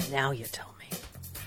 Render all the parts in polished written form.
Now you tell me.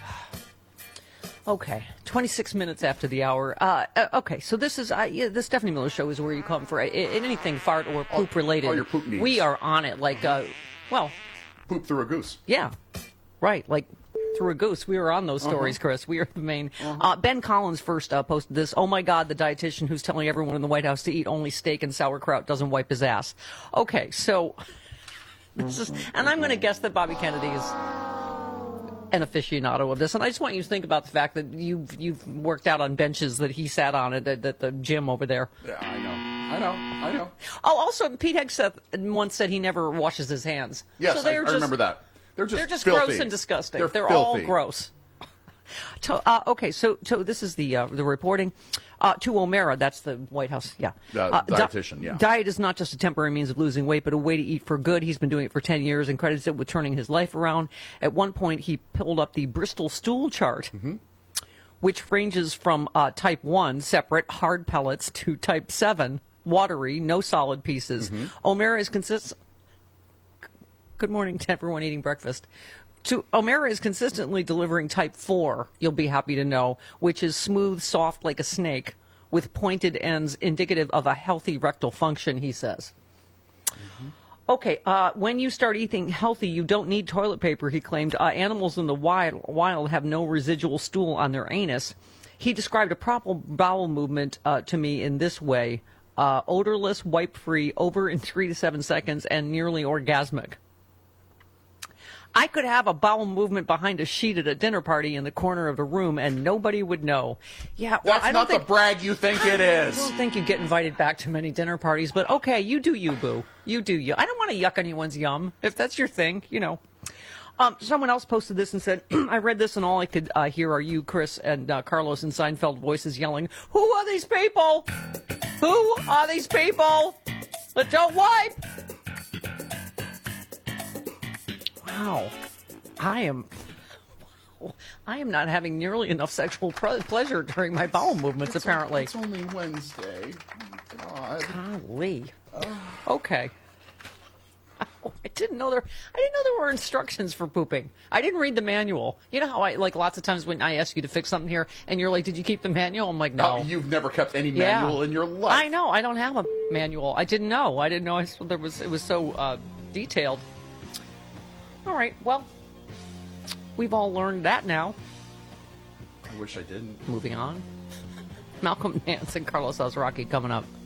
Okay, 26 minutes after the hour. Okay, so this is the Stephanie Miller Show is where you come for anything fart or poop related. All your poop needs. We are on it. Like, poop through a goose. Yeah, right. Like through a goose. We were on those stories, Chris. We are the main. Ben Collins first posted this. Oh my God, the dietitian who's telling everyone in the White House to eat only steak and sauerkraut doesn't wipe his ass. Okay, so this is, and I'm going to guess that Bobby Kennedy is an aficionado of this, and I just want you to think about the fact that you've worked out on benches that he sat on at the gym over there. Yeah, I know. Oh, also, Pete Hegseth once said he never washes his hands. Yes, so I remember that. They're just filthy. Gross and disgusting. They're filthy. all gross. Okay, so this is the reporting. To O'Mara, that's the White House, dietitian, yeah. Diet is not just a temporary means of losing weight, but a way to eat for good. He's been doing it for 10 years and credits it with turning his life around. At one point, he pulled up the Bristol stool chart, which ranges from type 1, separate, hard pellets, to type 7, watery, no solid pieces. O'Mara is Good morning to everyone eating breakfast. O'Mara is consistently delivering type 4, you'll be happy to know, which is smooth, soft like a snake, with pointed ends indicative of a healthy rectal function, he says. Okay, when you start eating healthy, you don't need toilet paper, he claimed. Animals in the wild have no residual stool on their anus. He described a proper bowel movement to me in this way: odorless, wipe-free, over in 3 to 7 seconds, and nearly orgasmic. I could have a bowel movement behind a sheet at a dinner party in the corner of the room, and nobody would know. Yeah, well, That's not the brag you think it is. I don't think you get invited back to many dinner parties, but okay, you do you, boo. You do you. I don't want to yuck anyone's yum. If that's your thing, you know. Someone else posted this and said, I read this and all I could hear are you, Chris, and Carlos and Seinfeld voices yelling, who are these people? Who are these people that don't wipe? Wow, I am not having nearly enough sexual pleasure during my bowel movements. Apparently, it's only Wednesday. God. Golly. Okay. I didn't know there were instructions for pooping. I didn't read the manual. You know how lots of times when I ask you to fix something here, and you're like, "Did you keep the manual?" I'm like, "No." You've never kept any manual in your life. I know. I don't have a manual. I didn't know. It was so detailed. All right, well, we've all learned that now. I wish I didn't. Moving on. Malcolm Nance and Carlos Alzaraki coming up.